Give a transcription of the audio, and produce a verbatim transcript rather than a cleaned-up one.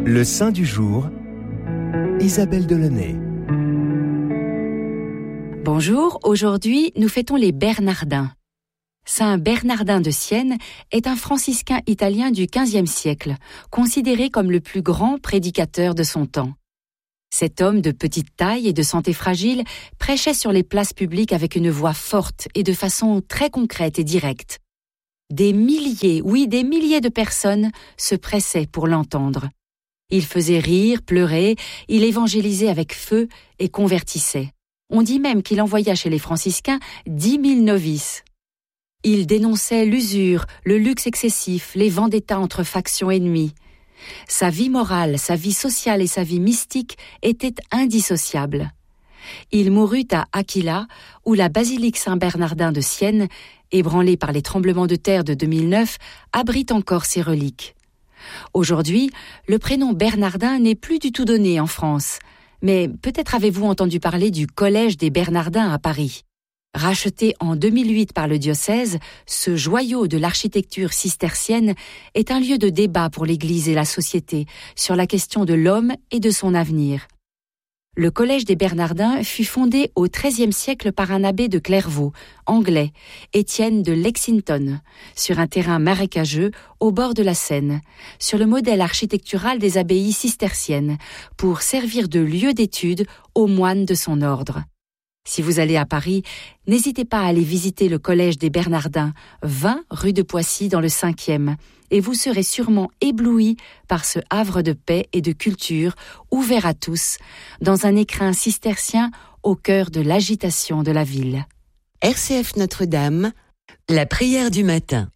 Le saint du jour, Isabelle Delaunay. Bonjour, aujourd'hui nous fêtons les Bernardins. Saint Bernardin de Sienne est un franciscain italien du quinzième siècle, considéré comme le plus grand prédicateur de son temps. Cet homme de petite taille et de santé fragile prêchait sur les places publiques avec une voix forte et de façon très concrète et directe. Des milliers, oui des milliers de personnes se pressaient pour l'entendre. Il faisait rire, pleurer, il évangélisait avec feu et convertissait. On dit même qu'il envoya chez les franciscains dix mille novices. Il dénonçait l'usure, le luxe excessif, les vendettas entre factions ennemies. Sa vie morale, sa vie sociale et sa vie mystique étaient indissociables. Il mourut à Aquila, où la basilique Saint-Bernardin de Sienne, ébranlée par les tremblements de terre de deux mille neuf, abrite encore ses reliques. Aujourd'hui, le prénom Bernardin n'est plus du tout donné en France, mais peut-être avez-vous entendu parler du Collège des Bernardins à Paris. Racheté en deux mille huit par le diocèse, ce joyau de l'architecture cistercienne est un lieu de débat pour l'Église et la société sur la question de l'homme et de son avenir. Le Collège des Bernardins fut fondé au treizième siècle par un abbé de Clairvaux, anglais, Étienne de Lexington, sur un terrain marécageux au bord de la Seine, sur le modèle architectural des abbayes cisterciennes, pour servir de lieu d'étude aux moines de son ordre. Si vous allez à Paris, n'hésitez pas à aller visiter le Collège des Bernardins, vingt rue de Poissy dans le cinquième, et vous serez sûrement ébloui par ce havre de paix et de culture ouvert à tous, dans un écrin cistercien au cœur de l'agitation de la ville. R C F Notre-Dame, la prière du matin.